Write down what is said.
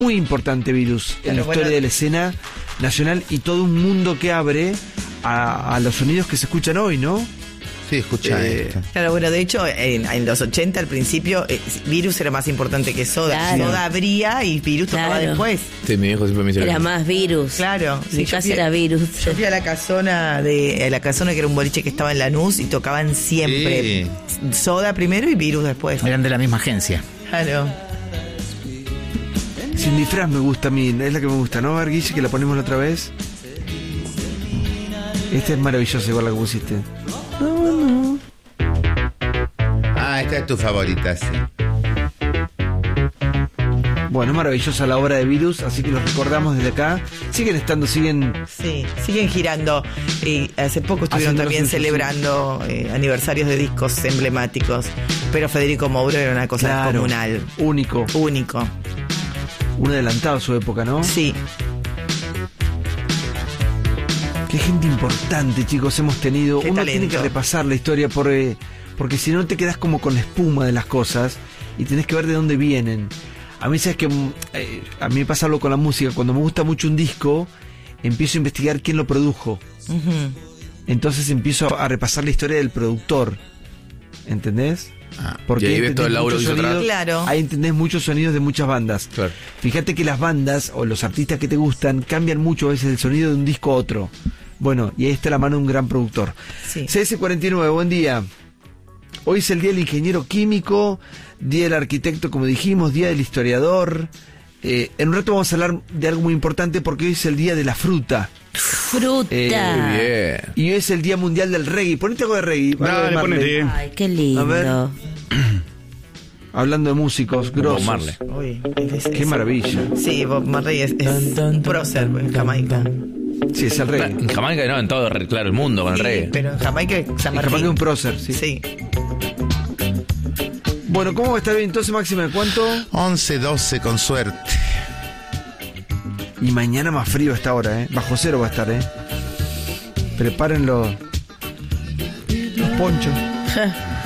Muy importante Virus en la historia de la escena nacional y todo un mundo que abre a los sonidos que se escuchan hoy, ¿no? Sí, escucha esto. Claro, bueno, de hecho, en los 80 al principio, Virus era más importante que Soda. Claro. Soda abría y Virus tocaba después. Sí, mi viejo siempre me dice Era más Virus. Claro. Mi casa era Virus. Yo fui a la casona que era un boliche que estaba en Lanús y tocaban siempre Soda primero y Virus después. Eran de la misma agencia. Claro. Sin disfraz me gusta a mí, es la que me gusta, ¿no, Arguille? Que la ponemos la otra vez. Esta es maravillosa igual la que pusiste. Ah, esta es tu favorita, sí. Bueno, es maravillosa la obra de Virus, así que los recordamos desde acá. Siguen Sí, siguen girando. Y hace poco estuvieron Haciendo también los celebrando aniversarios de discos emblemáticos. Pero Federico Moura era una cosa descomunal. Único. Un adelantado a su época, ¿no? Sí. Qué gente importante, chicos, hemos tenido. Qué Uno talento. tiene que repasar la historia porque si no te quedas como con la espuma de las cosas y tenés que ver de dónde vienen. A mí, sabes que a mí me pasa algo con la música. Cuando me gusta mucho un disco, empiezo a investigar quién lo produjo. Uh-huh. Entonces empiezo a repasar la historia del productor. ¿Entendés? Y ahí ves todo el laburo que hizo atrás. Claro. Ahí entendés muchos sonidos de muchas bandas. Claro. Fíjate que las bandas o los artistas que te gustan cambian mucho a veces el sonido de un disco a otro. Bueno, y ahí está la mano de un gran productor. Sí. CS49, buen día. Hoy es el día del ingeniero químico, día del arquitecto, como dijimos, día del historiador. En un rato vamos a hablar de algo muy importante porque hoy es el día de la fruta. Fruta. Muy bien. Y hoy es el día mundial del reggae. Ponete algo de reggae. algo de Dale, Marley. ponete. Ay, qué lindo. A ver. Hablando de músicos grosos. Marley. Uy, Qué maravilla. Sí, Bob Marley es prócer en Jamaica. Sí, es el reggae. En Jamaica no, en todo, claro, el mundo con el Sí, reggae. pero en Jamaica San En Jamaica Martín. es un prócer, sí. Sí. Bueno, ¿cómo va a estar bien entonces, Máxima? ¿De cuánto? 11, 12 con suerte. Y mañana más frío a esta hora, ¿eh? Bajo cero va a estar, ¿eh? Preparen los ponchos.